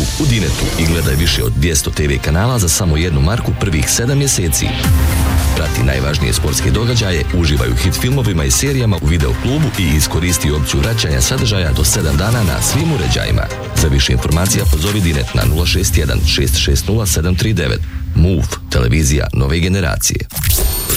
u Dinetu i gledaj više od 200 TV kanala za samo 1 marku prvih 7 mjeseci. Prati najvažnije sportske događaje, uživaj u hit filmovima i serijama u video klubu i iskoristi opciju vraćanja sadržaja do 7 dana na svim uređajima. Za više informacija pozovi Dinet na 061 660 739. Move, televizija nove generacije.